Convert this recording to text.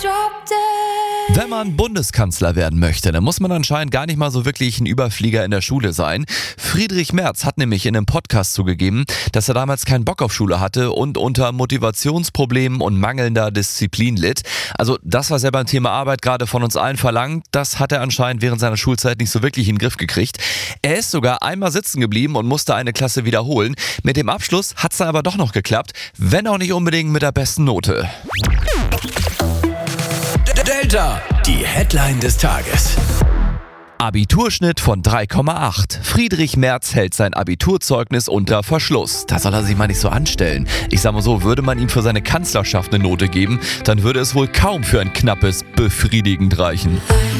Wenn man Bundeskanzler werden möchte, dann muss man anscheinend gar nicht mal so wirklich ein Überflieger in der Schule sein. Friedrich Merz hat nämlich in einem Podcast zugegeben, dass er damals keinen Bock auf Schule hatte und unter Motivationsproblemen und mangelnder Disziplin litt. Also das, was er beim Thema Arbeit gerade von uns allen verlangt, das hat er anscheinend während seiner Schulzeit nicht so wirklich in den Griff gekriegt. Er ist sogar einmal sitzen geblieben und musste eine Klasse wiederholen. Mit dem Abschluss hat es dann aber doch noch geklappt, wenn auch nicht unbedingt mit der besten Note. Delta, die Headline des Tages. Abiturschnitt von 3,8. Friedrich Merz hält sein Abiturzeugnis unter Verschluss. Da soll er sich mal nicht so anstellen. Ich sag mal so, würde man ihm für seine Kanzlerschaft eine Note geben, dann würde es wohl kaum für ein knappes befriedigend reichen.